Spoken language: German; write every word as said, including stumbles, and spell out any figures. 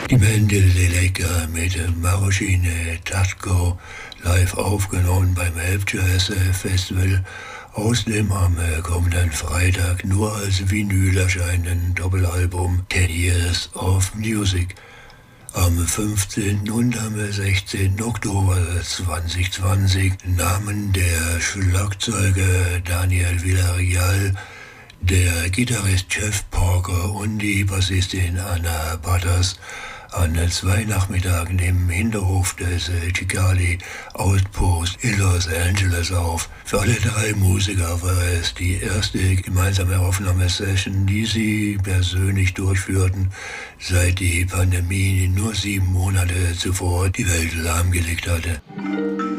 Die Band Leleka mit Maroschine Tatko live aufgenommen beim Help Jazz Festival. Aus dem am kommenden Freitag nur als Vinyl erscheinenden Doppelalbum Ten Years of Music. Am fünfzehnten und am sechzehnten Oktober zweitausendzwanzig nahmen der Schlagzeuger Daniel Villarreal, der Gitarrist Jeff Parker und die Bassistin Anna Butters an zwei Nachmittagen im Hinterhof des Chicali Outpost in Los Angeles auf. Für alle drei Musiker war es die erste gemeinsame Aufnahmesession, die sie persönlich durchführten, seit die Pandemie nur sieben Monate zuvor die Welt lahmgelegt hatte.